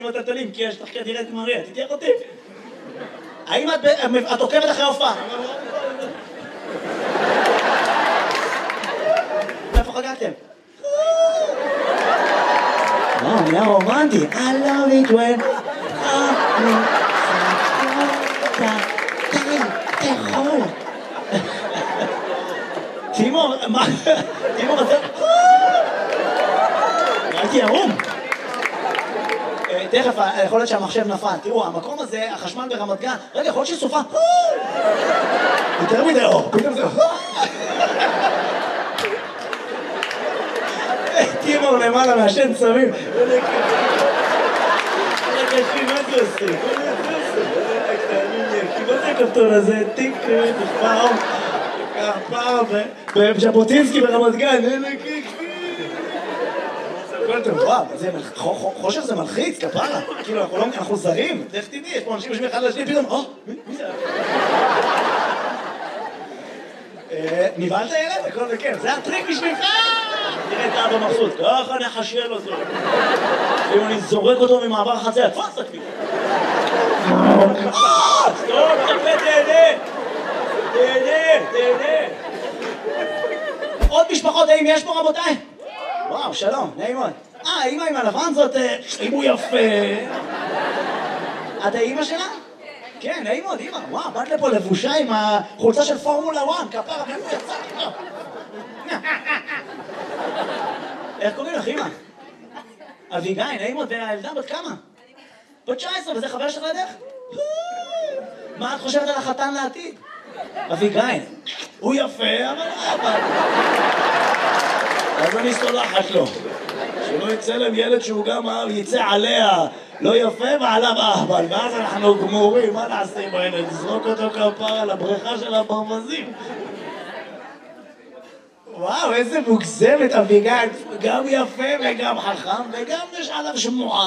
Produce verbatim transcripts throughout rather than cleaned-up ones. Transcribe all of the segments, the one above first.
אם אתה תולים, כי יש לך כנראה את מריה, תתייח אותי. האם את עוקבת אחרי הופעה? איפה חגגתם? וואו, נהיה רומנטי. I love it when אני סחותה. די, תאכול. תימור, מה? תימור, אתה... ראיתי ערום. תכף, יכול להיות שהמחשב נפל. תראו, המקום הזה, החשמל ברמת גן, רגע, יכול להיות שסופה. יותר מדי אור, פתאום זה... תימור למעלה מהשן צמים. רגע, אחי, מה זה עושה? כי מה זה הכפתור הזה? טיק, תשמע, פעם, בז'בוטינסקי ברמת גן, וואו, חושך זה מלחיץ, כפרה, כאילו אנחנו זרים, דרך תדעי, יש פה אנשים יושבים אחד לשני, פתאום, או, מי זה? נבהלת ילד, הכל בכיף, זה הטריק בשבילך! תראה את האבא מבסוט, ככה נחשל אותו. אם אני זורק אותו ממעבר החציה, תפס את מי. טוב, תקווה, תהנה! תהנה, תהנה! עוד משפחות, האם יש פה רבותיי? וואו, שלום, נעים מאוד. אה, אמא עם הלבן זאת, אם הוא יפה. את האמא שלה? כן, נעים מאוד, אמא. וואו, באת לפה לבושה עם החולצה של פורמולה אחת, כפרה, מאיפה יצאתי פה? איך קוראים לך, אמא? אביגיל, נעים מאוד, והילדה בת כמה? בת תשע עשרה, וזה חבר שלך לידך? מה את חושבת על החתן לעתיד? אביגיל, הוא יפה, אבל אבל... אז אני סולחת לו. שלא יצא להם ילד שהוא גם יצא עליה לא יפה ועליו אהבל, ואז אנחנו גמורים, מה נעשה עם הילד? נזרוק אותו כפרה לבריכה של הברווזים. וואו, איזה מוגזמת אביגיל, גם יפה וגם חכם וגם יש עליו שמועה.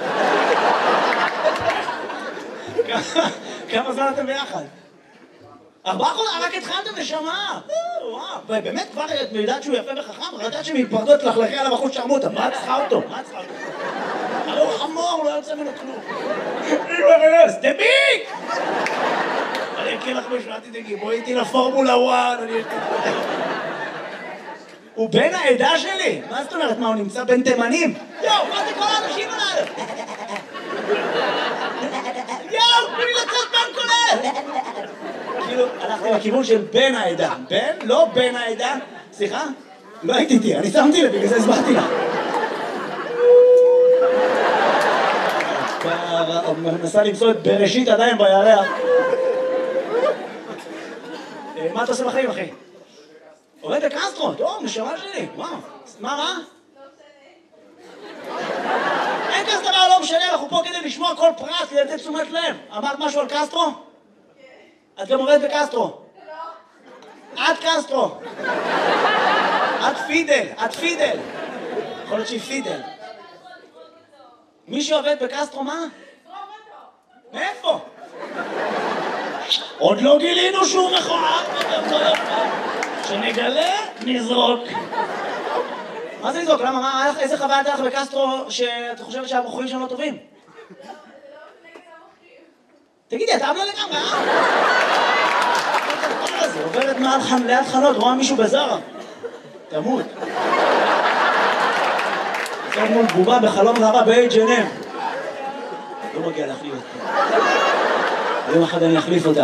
כמה זמן אתם ביחד? ארבעה חודשים, רק התחלתם נשמה. וואו, באמת כבר את יודעת שהוא יפה וחכם, רדעת שהם יתפרדו, תלכלכי עליו אחוז שרמוטה, מה את צריכה אותו? מה את צריכה אותו? הרי הוא חמור, לא יוצא ממנו כלום. אימא, סטביק! אני אקריא לך משהו, אל תדאגי, בואי איתי לפורמולה אחת, אני אקריא. הוא בן העדה שלי? מה זאת אומרת? מה, הוא נמצא בין תימנים? יואו, מה זה כל האנשים עליו? יואו, תנו לי לצאת בן כולל! כאילו, הלכתי לכיוון של בן העדה. בן? לא בן העדה. סליחה? לא הייתי איתי, אני שמתי לב, בגלל זה הסברתי לה. מנסה למצוא את בראשית עדיין בירח. מה אתה עושה בחיים, אחי? עובד בקסטרו, טוב, נשמה שלי, וואו. מה רע? אין כזה דבר, לא משנה, אנחנו פה כדי לשמוע כל פרט, כדי לתת תשומת לב. אמרת משהו על קסטרו? את גם עובדת בקסטרו. את קסטרו. את פידל, את פידל. יכול להיות שהיא פידל. מי שעובד בקסטרו, מה? מאיפה? עוד לא גילינו שהוא מכוער. כשנגלה, נזרוק. מה זה לזרוק? למה? מה? איזה חוויה הייתה לך בקסטרו שאת חושבת שהבחורים שם לא טובים? תגידי, אתה לא לגמרי, אה? זה עוברת מעל ליד חנות, רואה מישהו בזרה. תמות. עכשיו מול בובה בחלום רבה ב-אייץ' אנד אם. לא מגיע להחליף אותך. יום אחד אני אחליף אותך.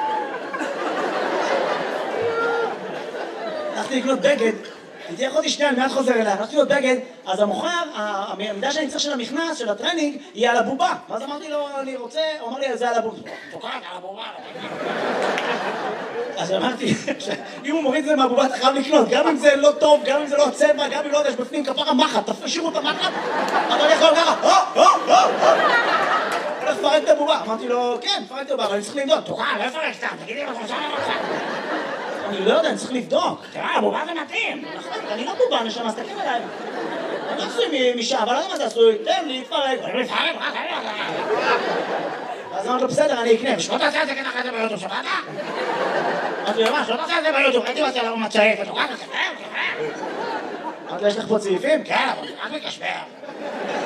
הלכתי לקנות בגד, תתייח אותי שנייה, אני מיד חוזר אליה, הלכתי לקנות בגד, אז המוכר, המידה שאני צריך של המכנס, של הטרנינג, היא על הבובה. ואז אמרתי לו, אני רוצה, הוא אמר לי, זה על הבובה. תוקעת על הבובה. אז אמרתי, אם הוא מוריד את זה מהבובה, אתה חייב לקנות, גם אם זה לא טוב, גם אם זה לא צבע, גם אם לא יודע, יש בפנים כפרה מחט, תשאירו את המחט, אבל יכול ככה, או, או, או, או. הולך לפרק את הבובה. אמרתי לו, כן, פרק את הבובה, אבל אני צריך לבדוק. תוקע, לא יפרק סתם, תגידי לו, חושב לך. אני לא יודע, אני צריך לבדוק. תראה, הבובה זה מתאים. אני לא בובה, נשמה, סתכל עליי. אני עשוי משעה, אבל לא יודע מה זה עשוי, תן לי, תפרק. אני מפרק, רק אני אז אמרתי לו, בסדר, אני אקנה. שלא תעשה את זה ככה זה ביוטיוב, שמעת? אמרתי לו, מה, שלא תעשה את זה ביוטיוב, הייתי רוצה לנו מצעית, ותוקע, ותקרב, תקרב. אמרתי לו, יש לך פה צעיפים? כן, אבל רק מקשבר.